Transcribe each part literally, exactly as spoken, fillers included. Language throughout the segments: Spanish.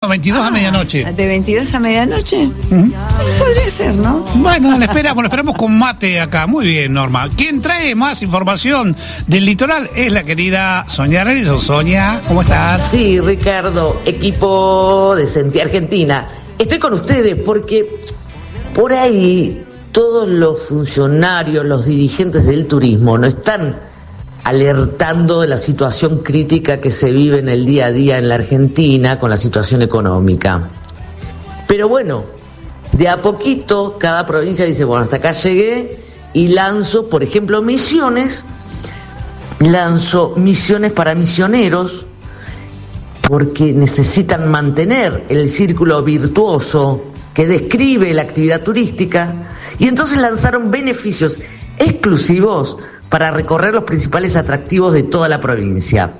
veintidós ah, a medianoche. ¿De veintidós a medianoche? Uh-huh. Podría ser, ¿no? Bueno, le esperamos, lo esperamos con mate acá. Muy bien, Norma. Quien trae más información del litoral es la querida Sonia Reyes. Sonia, ¿cómo estás? Sí, Ricardo, equipo de Sentí Argentina. Estoy con ustedes porque por ahí todos los funcionarios, los dirigentes del turismo no están alertando de la situación crítica que se vive en el día a día en la Argentina con la situación económica. Pero bueno, de a poquito cada provincia dice, bueno, hasta acá llegué y lanzo, por ejemplo, misiones, lanzo misiones para misioneros porque necesitan mantener el círculo virtuoso que describe la actividad turística y entonces lanzaron beneficios exclusivos para recorrer los principales atractivos de toda la provincia.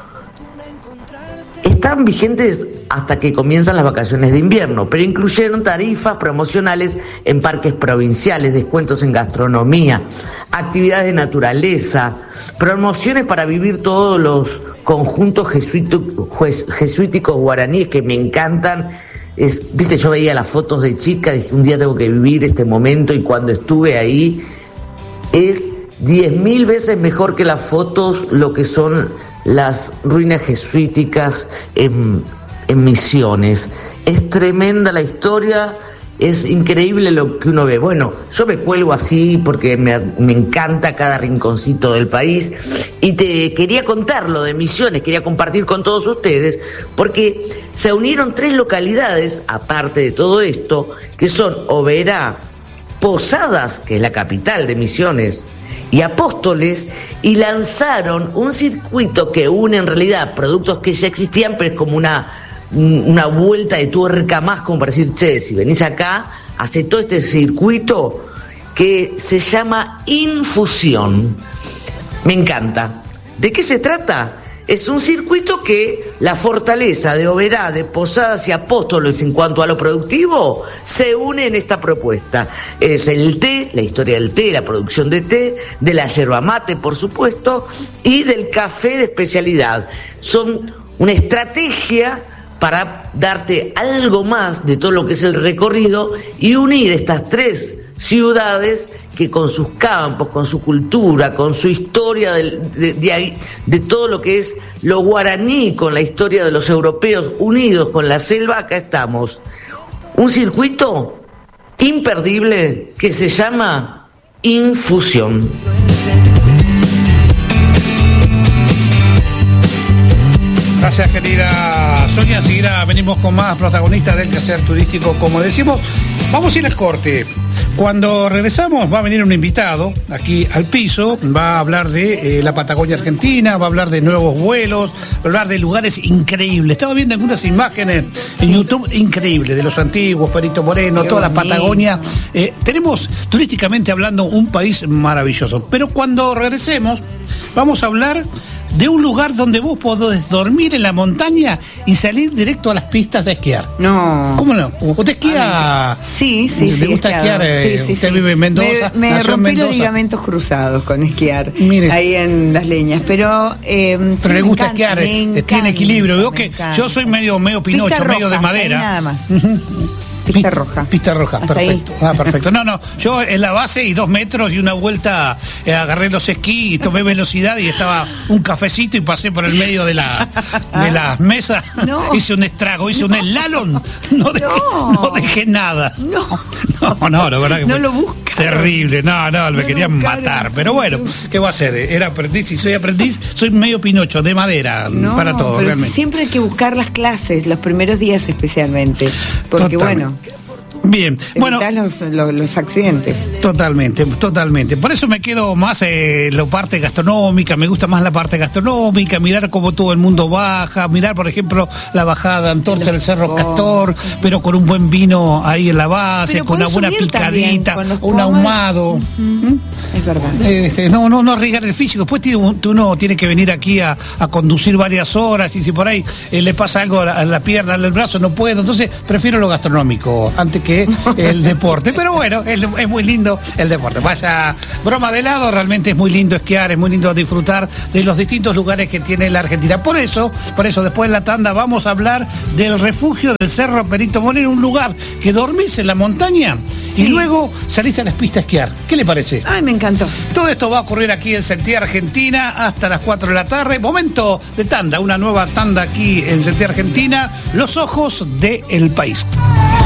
Están vigentes hasta que comienzan las vacaciones de invierno, pero incluyeron tarifas promocionales en parques provinciales, descuentos en gastronomía, actividades de naturaleza, promociones para vivir todos los conjuntos jesuíticos guaraníes que me encantan. Es, viste, yo veía las fotos de chica, dije, un día tengo que vivir este momento, y cuando estuve ahí, es diez mil veces mejor que las fotos lo que son las ruinas jesuíticas en, en Misiones. Es tremenda la historia, es increíble lo que uno ve. Bueno, yo me cuelgo así porque me, me encanta cada rinconcito del país, y te quería contar lo de Misiones, quería compartir con todos ustedes, porque se unieron tres localidades, aparte de todo esto, que son Oberá, Posadas, que es la capital de Misiones, y Apóstoles, y lanzaron un circuito que une en realidad productos que ya existían, pero es como una, una vuelta de tuerca más, como para decir, che, si venís acá, hace todo este circuito que se llama Infusión. Me encanta. ¿De qué se trata? Es un circuito que la fortaleza de Oberá, de Posadas y Apóstoles en cuanto a lo productivo se une en esta propuesta. Es el té, la historia del té, la producción de té, de la yerba mate, por supuesto, y del café de especialidad. Son una estrategia para darte algo más de todo lo que es el recorrido y unir estas tres ciudades que con sus campos, con su cultura, con su historia de, de, de, de todo lo que es lo guaraní, con la historia de los europeos unidos con la selva, acá estamos. Un circuito imperdible que se llama Infusión. Gracias, querida Sonia. Seguirá, venimos con más protagonistas del quehacer turístico, como decimos. Vamos a ir al corte. Cuando regresamos va a venir un invitado aquí al piso, va a hablar de eh, la Patagonia Argentina, va a hablar de nuevos vuelos, va a hablar de lugares increíbles. Estaba viendo algunas imágenes en YouTube increíbles, de los antiguos, Perito Moreno, Qué toda bonito. La Patagonia. Eh, tenemos, turísticamente hablando, un país maravilloso. Pero cuando regresemos, vamos a hablar de un lugar donde vos podés dormir en la montaña y salir directo a las pistas de esquiar. No. ¿Cómo no? ¿Usted esquía? Sí, sí, ¿Le sí. ¿Le gusta esquiar? Eh, sí, sí, usted sí. vive en Mendoza. Me, me rompí los ligamentos cruzados con esquiar. Mire. Ahí en Las Leñas. Pero, eh, pero sí, le gusta encanta, esquiar, eh, tiene equilibrio. Veo que yo soy medio, medio pinocho, Pista medio roja, de madera. Nada más. Pista roja. Pista roja, hasta perfecto. Ahí. Ah, perfecto. No, no, yo en la base y dos metros y una vuelta eh, agarré los esquís y tomé velocidad y estaba un cafecito y pasé por el medio de la de las mesas. No. Hice un estrago, hice no. un slalom. No dejé, no. no dejé nada. No. No, no, la verdad que no fue lo buscaron. Terrible. No, no, me no querían matar. Pero bueno, ¿qué va a hacer? Era aprendiz y soy aprendiz, soy medio pinocho, de madera, no, para todo, pero realmente. Siempre hay que buscar las clases, los primeros días especialmente. Porque Total. bueno. Bien, bueno, los, los, los accidentes. Totalmente, totalmente. Por eso me quedo más en eh, la parte gastronómica, me gusta más la parte gastronómica, mirar cómo todo el mundo baja, mirar, por ejemplo, la bajada de Antorcha del Cerro Castor, pero con un buen vino ahí en la base, pero con una buena picadita, también, un ahumado. Uh-huh. ¿Mm? Es verdad. Este, no, no, no arriesgar el físico. Después tiene, uno tiene que venir aquí a, a conducir varias horas y si por ahí eh, le pasa algo a la, a la pierna, al brazo, no puedo. Entonces prefiero lo gastronómico antes realmente que el deporte. Pero bueno, es, es muy lindo el deporte. Vaya, broma de lado, realmente es muy lindo esquiar, es muy lindo disfrutar de los distintos lugares que tiene la Argentina. Por eso, por eso después de la tanda vamos a hablar del refugio del Cerro Perito Moreno, un lugar que dormís en la montaña y sí. luego salís a las pistas a esquiar. ¿Qué le parece? Ay, me encantó. Todo esto va a ocurrir aquí en Sentir Argentina hasta las cuatro de la tarde. Momento de tanda, una nueva tanda aquí en Sentir Argentina, los ojos del país.